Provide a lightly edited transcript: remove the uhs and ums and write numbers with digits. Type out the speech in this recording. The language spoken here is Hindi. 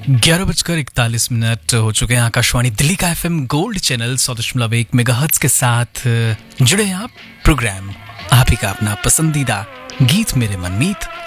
11:41 हो चुके हैं। आकाशवाणी दिल्ली का एफएम गोल्ड चैनल 100.1 मेगाहर्ट्ज के साथ जुड़े हैं आप। प्रोग्राम आप ही का अपना पसंदीदा गीत मेरे मनमीत